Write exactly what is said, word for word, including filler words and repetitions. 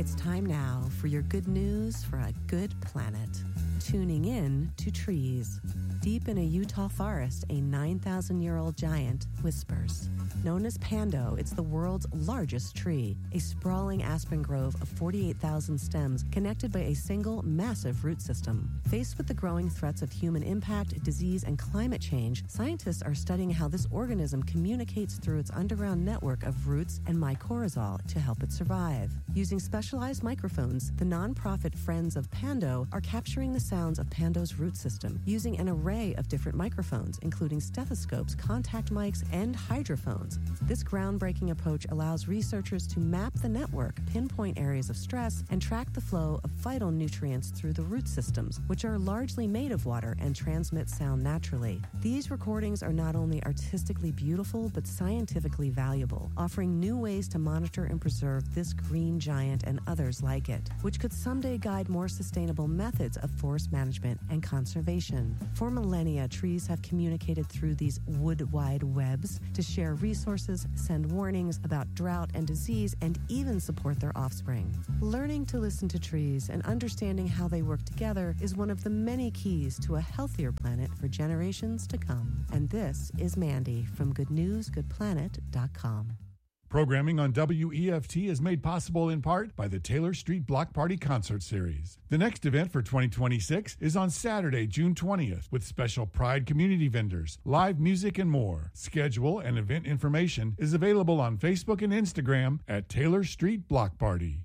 It's time now for your good news for a good planet. Tuning in to trees. Deep in a Utah forest, a nine thousand year old giant whispers. Known as Pando, it's the world's largest tree, a sprawling aspen grove of forty-eight thousand stems connected by a single massive root system. Faced with the growing threats of human impact, disease, and climate change, scientists are studying how this organism communicates through its underground network of roots and mycorrhizal to help it survive. Using specialized microphones, the nonprofit Friends of Pando are capturing the sounds of Pando's root system using an array of different microphones, including stethoscopes, contact mics, and hydrophones. This groundbreaking approach allows researchers to map the network, pinpoint areas of stress, and track the flow of vital nutrients through the root systems, which are largely made of water and transmit sound naturally. These recordings are not only artistically beautiful, but scientifically valuable, offering new ways to monitor and preserve this green giant and others like it, which could someday guide more sustainable methods of forest management and conservation. For millennia, trees have communicated through these wood wide webs to share resources, send warnings about drought and disease, and even support their offspring. Learning to listen to trees and understanding how they work together is one of the many keys to a healthier planet for generations to come. And this is Mandy from good news good planet dot com. Programming on W E F T is made possible in part by the Taylor Street Block Party Concert Series. The next event for twenty twenty-six is on Saturday, June twentieth, with special Pride community vendors, live music, and more. Schedule and event information is available on Facebook and Instagram at Taylor Street Block Party.